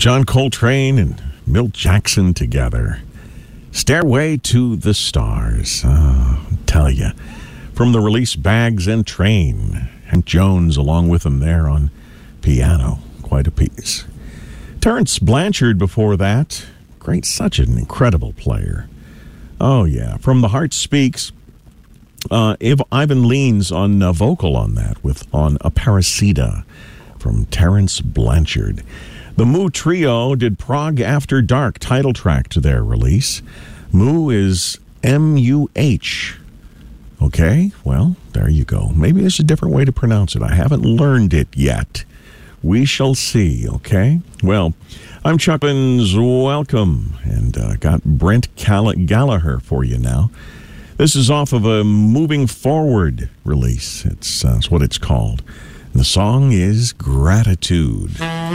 John Coltrane and Milt Jackson together. Stairway to the Stars. Oh, I tell you. From the release Bags and Train. Hank Jones along with him there on piano. Quite a piece. Terence Blanchard before that. Great, such an incredible player. Oh, yeah. From The Heart Speaks. Ivan Leans on vocal on that on Aparecida from Terence Blanchard. The Moo Trio did Prague After Dark, title track to their release. Moo is M-U-H. Okay, well, there you go. Maybe there's a different way to pronounce it. I haven't learned it yet. We shall see, okay? Well, I'm Chuck Evans. Welcome. And got Brent Gallagher for you now. This is off of a Moving Forward release. That's what it's called. And the song is Gratitude.